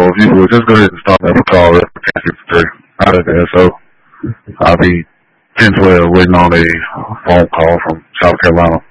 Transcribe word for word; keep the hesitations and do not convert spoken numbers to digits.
if you would just go ahead and start that call at ten fifty-three. Out of there, so I'll be ten twelve waiting on a phone call from South Carolina.